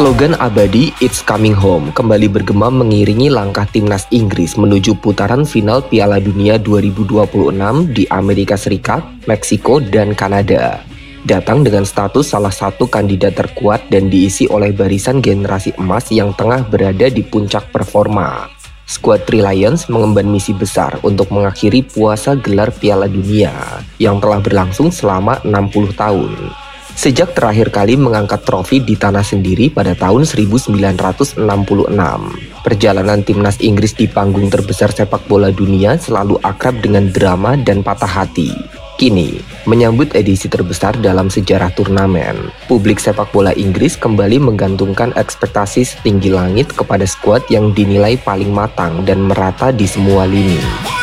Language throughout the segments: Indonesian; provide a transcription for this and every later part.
Slogan abadi "It's Coming Home" kembali bergema mengiringi langkah timnas Inggris menuju putaran final Piala Dunia 2026 di Amerika Serikat, Meksiko, dan Kanada. Datang dengan status salah satu kandidat terkuat dan diisi oleh barisan generasi emas yang tengah berada di puncak performa. Skuad Three Lions mengemban misi besar untuk mengakhiri puasa gelar Piala Dunia yang telah berlangsung selama 60 tahun. Sejak terakhir kali mengangkat trofi di tanah sendiri pada tahun 1966, perjalanan timnas Inggris di panggung terbesar sepak bola dunia selalu akrab dengan drama dan patah hati. Kini, menyambut edisi terbesar dalam sejarah turnamen, publik sepak bola Inggris kembali menggantungkan ekspektasi setinggi langit kepada skuad yang dinilai paling matang dan merata di semua lini.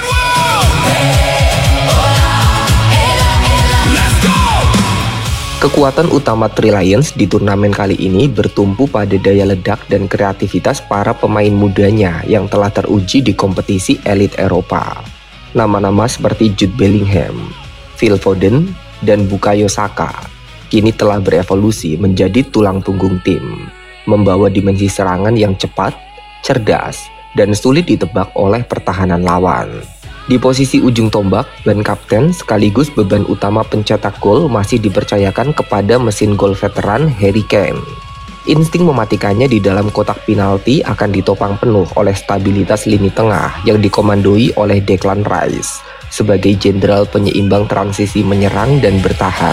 Kekuatan utama Three Lions di turnamen kali ini bertumpu pada daya ledak dan kreativitas para pemain mudanya yang telah teruji di kompetisi elit Eropa. Nama-nama seperti Jude Bellingham, Phil Foden, dan Bukayo Saka kini telah berevolusi menjadi tulang punggung tim, membawa dimensi serangan yang cepat, cerdas, dan sulit ditebak oleh pertahanan lawan. Di posisi ujung tombak, ban kapten sekaligus beban utama pencetak gol masih dipercayakan kepada mesin gol veteran Harry Kane. Insting mematikannya di dalam kotak penalti akan ditopang penuh oleh stabilitas lini tengah yang dikomandoi oleh Declan Rice sebagai jenderal penyeimbang transisi menyerang dan bertahan.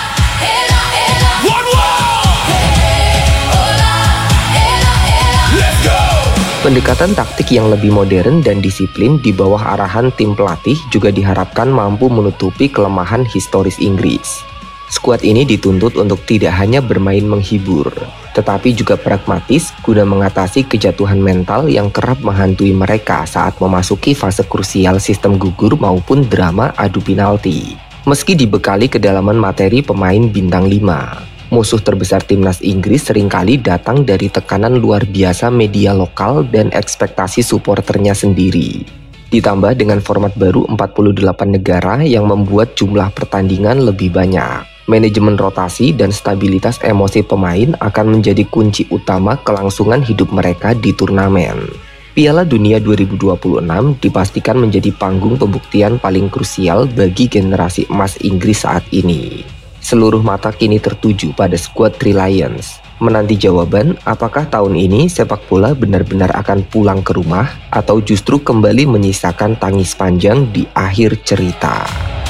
Pendekatan taktik yang lebih modern dan disiplin di bawah arahan tim pelatih juga diharapkan mampu menutupi kelemahan historis Inggris. Skuad ini dituntut untuk tidak hanya bermain menghibur, tetapi juga pragmatis guna mengatasi kejatuhan mental yang kerap menghantui mereka saat memasuki fase krusial sistem gugur maupun drama adu penalti. Meski dibekali kedalaman materi pemain bintang 5, musuh terbesar timnas Inggris seringkali datang dari tekanan luar biasa media lokal dan ekspektasi suporternya sendiri. Ditambah dengan format baru 48 negara yang membuat jumlah pertandingan lebih banyak. Manajemen rotasi dan stabilitas emosi pemain akan menjadi kunci utama kelangsungan hidup mereka di turnamen. Piala Dunia 2026 dipastikan menjadi panggung pembuktian paling krusial bagi generasi emas Inggris saat ini. Seluruh mata kini tertuju pada skuad Three Lions, menanti jawaban apakah tahun ini sepak bola benar-benar akan pulang ke rumah atau justru kembali menyisakan tangis panjang di akhir cerita.